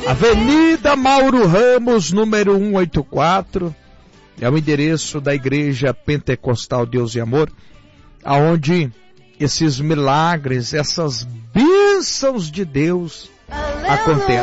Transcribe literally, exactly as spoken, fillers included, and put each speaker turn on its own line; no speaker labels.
Avenida Mauro Ramos, número cento e oitenta e quatro, é o endereço da Igreja Pentecostal Deus e Amor, aonde esses milagres, essas bênçãos de Deus acontecem.